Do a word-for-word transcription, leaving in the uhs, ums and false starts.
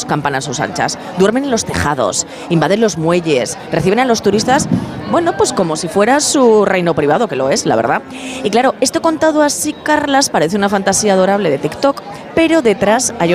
campan a sus anchas, duermen en los tejados, invaden los muelles, reciben a los turistas, bueno, pues como si fuera su reino privado, que lo es, la verdad. Y claro, esto contado así, Carlas, parece una fantasía adorable de TikTok, pero detrás hay